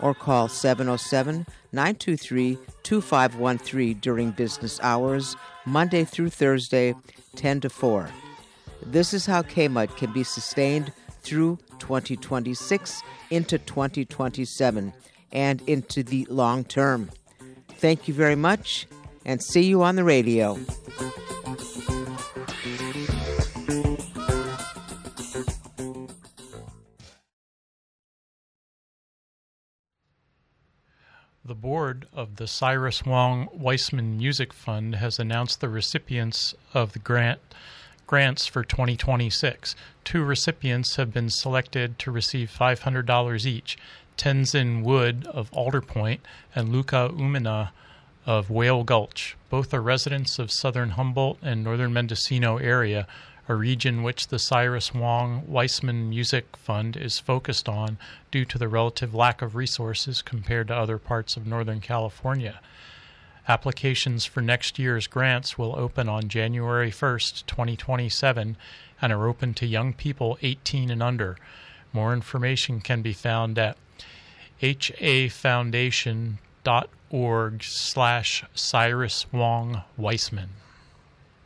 or call 707-923-2513 during business hours, Monday through Thursday, 10 to 4. This is how KMUD can be sustained through 2026 into 2027 and into the long term. Thank you very much, and see you on the radio. The board of the Cyrus Wong Weissman Music Fund has announced the recipients of the grants for 2026. 2 recipients have been selected to receive $500 each: Tenzin Wood of Alder Point and Luca Umina of Whale Gulch. Both are residents of southern Humboldt and northern Mendocino area, a region which the Cyrus Wong Weissman Music Fund is focused on due to the relative lack of resources compared to other parts of Northern California. Applications for next year's grants will open on January 1st, 2027, and are open to young people 18 and under. More information can be found at hafoundation.org/Cyrus Wong Weissman.